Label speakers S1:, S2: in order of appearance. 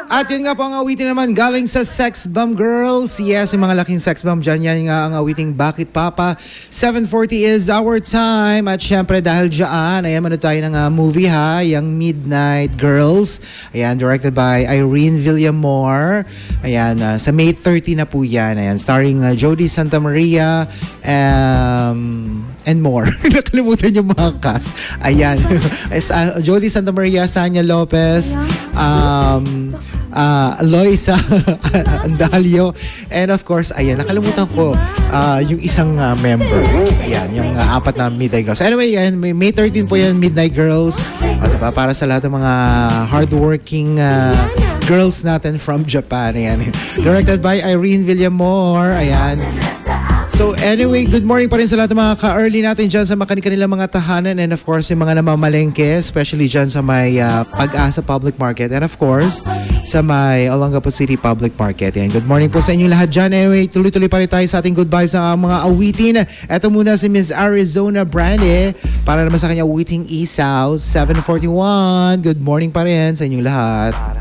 S1: At yun nga po ang awitin naman galing sa Sex Bomb Girls. Yes, yung mga laking sex bomb dyan. Yan nga ang awiting Bakit Papa. 7:40 is our time. At syempre dahil dyan, ayan, manood tayo ng movie ha. Yung Midnight Girls. Ayan, directed by Irene Villamor. Ayan, sa May 30 na po yan. Ayan, starring Jody Santa Maria and more. Nakalimutan yung mga cast. Ayan. Jody Santa Maria, Sanya Lopez, Loisa Andalio, and of course, ayan, nakalimutan ko yung isang member. Ayan, yung apat na Midnight Girls. Anyway, yan, May 13 po yan, Midnight Girls. Diba, para sa lahat ng mga hardworking girls natin from Japan. Ayan. Directed by Irene Villamor. Ayan. So anyway, good morning pa rin sa lahat ng mga ka-early natin dyan sa kanilang mga tahanan, and of course yung mga namamalengke, especially dyan sa may Pag-asa Public Market, and of course sa may Olongapo City Public Market. Yan. Good morning po sa inyo lahat dyan. Anyway, tuloy-tuloy pa rin tayo sa ating good vibes ng mga awitin. Ito muna si Miss Arizona Brandy para naman sa kanya awiting Isaw 741. Good morning pa rin sa inyo lahat.